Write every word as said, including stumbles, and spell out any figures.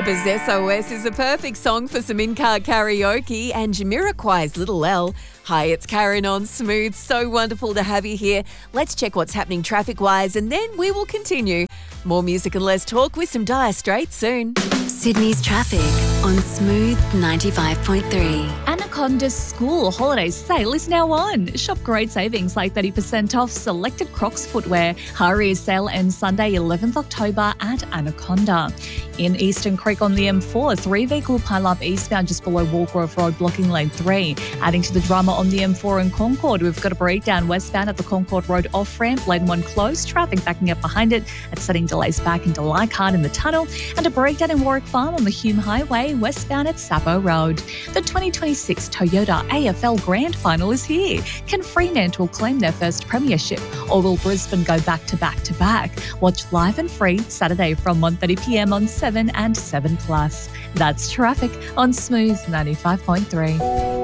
ABBA's S O S is a perfect song for some in-car karaoke, and Jamiroquai's Little L. Hi, it's Karen on Smooth. So wonderful to have you here. Let's check what's happening traffic-wise, and then we will continue. More music and less talk with some Dire Straits soon. Sydney's traffic on Smooth ninety-five point three. Anaconda's school holiday sale is now on. Shop great savings like thirty percent off selected Crocs footwear. Hurry sale ends Sunday eleventh October at Anaconda. In Eastern Creek on the M four, three-vehicle pile-up eastbound just below Walgrove Road, blocking lane three. Adding to the drama on the M four in Concord, we've got a breakdown westbound at the Concord Road off-ramp, lane one closed, traffic backing up behind it. It's setting delays back into Leichhardt in the tunnel, and a breakdown in Warwick Farm on the Hume Highway, westbound at Sabo Road. The twenty twenty-six Toyota A F L Grand Final is here. Can Fremantle claim their first premiership, or will Brisbane go back to back to back? Watch live and free Saturday from one thirty p m on seven and seven plus. That's traffic on Smooth ninety-five point three.